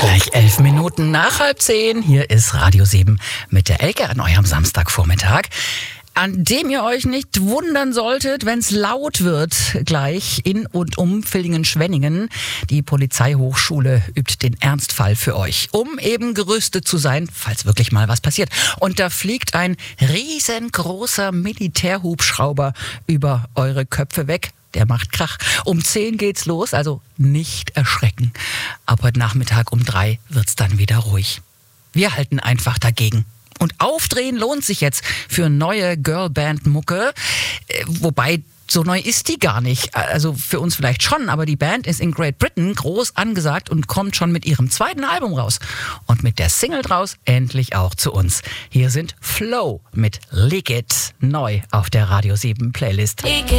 Gleich 11 Minuten nach 9:30. Hier ist Radio 7 mit der Elke an eurem Samstagvormittag, an dem ihr euch nicht wundern solltet, wenn es laut wird, gleich in und um Villingen-Schwenningen. Die Polizeihochschule übt den Ernstfall für euch, um eben gerüstet zu sein, falls wirklich mal was passiert. Und da fliegt ein riesengroßer Militärhubschrauber über eure Köpfe weg. Der macht Krach. Um 10 geht's los, also nicht erschrecken. Ab heute Nachmittag um 3 wird's dann wieder ruhig. Wir halten einfach dagegen. Und aufdrehen lohnt sich jetzt für neue Girlband-Mucke. Wobei, so neu ist die gar nicht. Also für uns vielleicht schon, aber die Band ist in Great Britain groß angesagt und kommt schon mit ihrem zweiten Album raus. Und mit der Single draus endlich auch zu uns. Hier sind Flow mit Lick It, neu auf der Radio 7 Playlist.